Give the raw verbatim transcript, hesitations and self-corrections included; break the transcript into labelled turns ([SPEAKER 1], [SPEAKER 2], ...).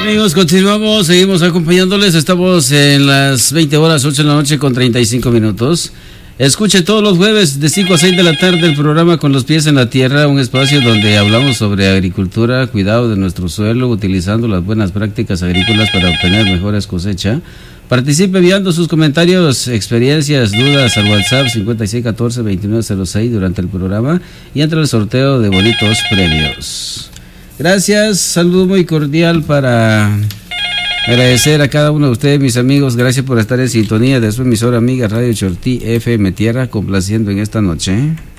[SPEAKER 1] Amigos, continuamos, seguimos acompañándoles. Estamos en las veinte horas, ocho de la noche con treinta y cinco minutos. Escuche todos los jueves de cinco a seis de la tarde el programa Con los pies en la tierra, un espacio donde hablamos sobre agricultura, cuidado de nuestro suelo, utilizando las buenas prácticas agrícolas para obtener mejores cosechas. Participe enviando sus comentarios, experiencias, dudas al WhatsApp cincuenta y seis catorce veintinueve cero seis durante el programa y entre el sorteo de bonitos premios. Gracias, saludo muy cordial para agradecer a cada uno de ustedes, mis amigos. Gracias por estar en sintonía de su emisora amiga Radio Chortí F M Tierra, complaciendo en esta noche.